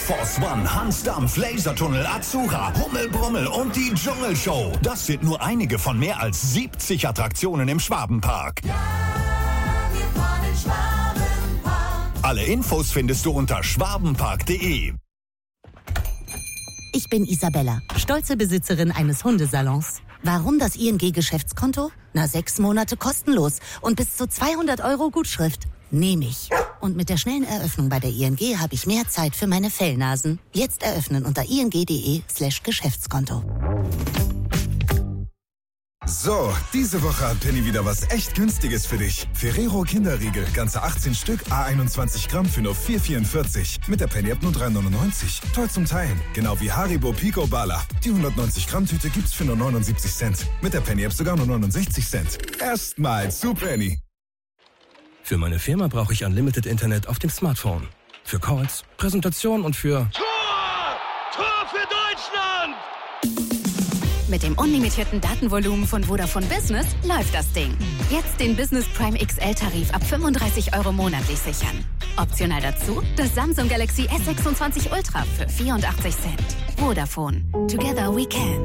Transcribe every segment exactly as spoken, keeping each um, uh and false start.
Force One, Hansdampf, Lasertunnel, Azura, Hummelbrummel und die Dschungelshow. Das sind nur einige von mehr als siebzig Attraktionen im Schwabenpark. Ja, wir fahren Schwabenpark. Alle Infos findest du unter schwabenpark punkt de. Ich bin Isabella, stolze Besitzerin eines Hundesalons. Warum das I N G-Geschäftskonto? Na, sechs Monate kostenlos und bis zu zweihundert Euro Gutschrift. Nehme ich. Und mit der schnellen Eröffnung bei der I N G habe ich mehr Zeit für meine Fellnasen. Jetzt eröffnen unter ing.de slash Geschäftskonto. So, diese Woche hat Penny wieder was echt Günstiges für dich. Ferrero Kinderriegel, ganze achtzehn Stück, a einundzwanzig Gramm für nur vier vierundvierzig. Mit der Penny-App nur drei neunundneunzig. Toll zum Teilen. Genau wie Haribo Pico Bala. Die hundertneunzig Gramm Tüte gibt's für nur neunundsiebzig Cent. Mit der Penny-App sogar nur neunundsechzig Cent. Erstmal zu Penny. Für meine Firma brauche ich Unlimited Internet auf dem Smartphone. Für Calls, Präsentation und für... Tor! Tor für Deutschland! Mit dem unlimitierten Datenvolumen von Vodafone Business läuft das Ding. Jetzt den Business Prime X L-Tarif ab fünfunddreißig Euro monatlich sichern. Optional dazu das Samsung Galaxy S sechsundzwanzig Ultra für vierundachtzig Cent. Vodafone. Together we can.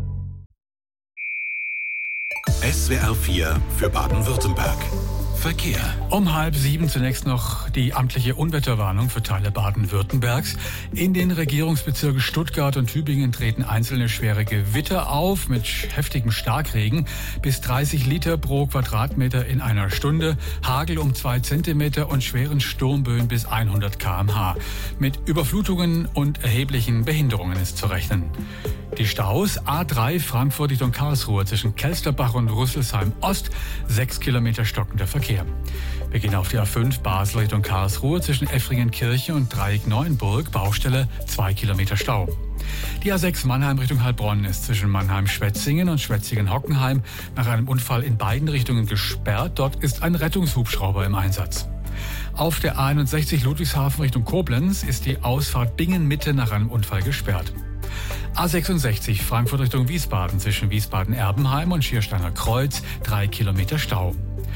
S W R vier für Baden-Württemberg. Verkehr. Um halb sieben zunächst noch die amtliche Unwetterwarnung für Teile Baden-Württembergs. In den Regierungsbezirken Stuttgart und Tübingen treten einzelne schwere Gewitter auf mit heftigem Starkregen. Bis dreißig Liter pro Quadratmeter in einer Stunde. Hagel um zwei Zentimeter und schweren Sturmböen bis hundert Kilometer pro Stunde. Mit Überflutungen und erheblichen Behinderungen ist zu rechnen. Die Staus A drei Frankfurt Richtung Karlsruhe zwischen Kelsterbach und Rüsselsheim Ost, sechs Kilometer stockender Verkehr. Wir gehen auf die A fünf Basel Richtung Karlsruhe zwischen Effringenkirchen und Dreieck Neuenburg, Baustelle, zwei Kilometer Stau. Die A sechs Mannheim Richtung Heilbronn ist zwischen Mannheim-Schwetzingen und Schwetzingen-Hockenheim nach einem Unfall in beiden Richtungen gesperrt. Dort ist ein Rettungshubschrauber im Einsatz. Auf der A einundsechzig Ludwigshafen Richtung Koblenz ist die Ausfahrt Bingen-Mitte nach einem Unfall gesperrt. A sechsundsechzig Frankfurt Richtung Wiesbaden zwischen Wiesbaden-Erbenheim und Schiersteiner Kreuz, drei Kilometer Stau.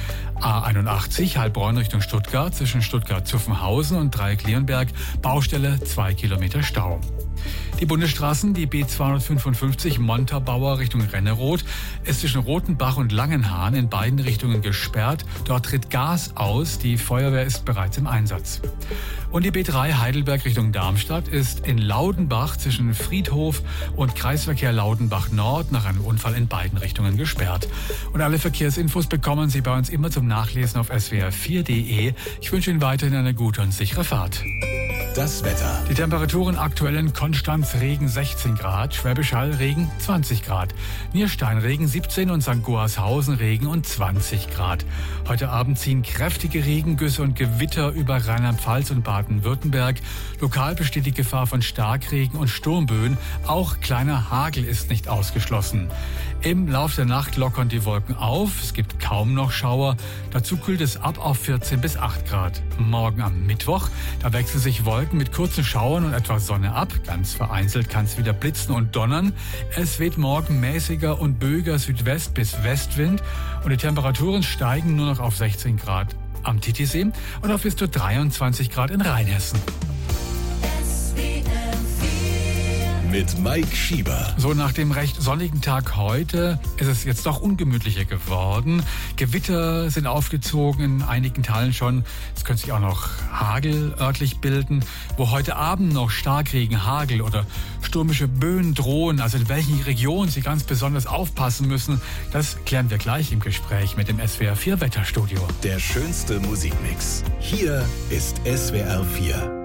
A einundachtzig Heilbronn Richtung Stuttgart zwischen Stuttgart-Zuffenhausen und Dreieck-Leonberg, Baustelle, zwei Kilometer Stau. Die Bundesstraßen, die B zweihundertfünfundfünfzig Montabaur Richtung Renneroth, ist zwischen Rotenbach und Langenhahn in beiden Richtungen gesperrt. Dort tritt Gas aus, die Feuerwehr ist bereits im Einsatz. Und die B drei Heidelberg Richtung Darmstadt ist in Laudenbach zwischen Friedhof und Kreisverkehr Laudenbach Nord nach einem Unfall in beiden Richtungen gesperrt. Und alle Verkehrsinfos bekommen Sie bei uns immer zum Nachlesen auf S W R vier punkt de. Ich wünsche Ihnen weiterhin eine gute und sichere Fahrt. Das Wetter. Die Temperaturen aktuell in Konstanz Regen sechzehn Grad, Schwäbisch Hall Regen zwanzig Grad, Nierstein Regen siebzehn und Sankt Goarshausen Regen und zwanzig Grad. Heute Abend ziehen kräftige Regengüsse und Gewitter über Rheinland-Pfalz und Baden-Württemberg. Lokal besteht die Gefahr von Starkregen und Sturmböen. Auch kleiner Hagel ist nicht ausgeschlossen. Im Lauf der Nacht lockern die Wolken auf. Es gibt kaum noch Schauer. Dazu kühlt es ab auf vierzehn bis acht Grad. Morgen am Mittwoch, da wechseln sich Wolken mit kurzen Schauern und etwas Sonne ab. Ganz vereinzelt kann es wieder blitzen und donnern. Es weht morgen mäßiger und böiger Südwest- bis Westwind. Und die Temperaturen steigen nur noch auf sechzehn Grad am Titisee und auf bis zu dreiundzwanzig Grad in Rheinhessen. Mit Mike Schieber. So, nach dem recht sonnigen Tag heute ist es jetzt doch ungemütlicher geworden. Gewitter sind aufgezogen, in einigen Teilen schon. Es könnte sich auch noch Hagel örtlich bilden. Wo heute Abend noch Starkregen, Hagel oder stürmische Böen drohen, also in welchen Regionen Sie ganz besonders aufpassen müssen, das klären wir gleich im Gespräch mit dem S W R vier Wetterstudio. Der schönste Musikmix. Hier ist S W R vier.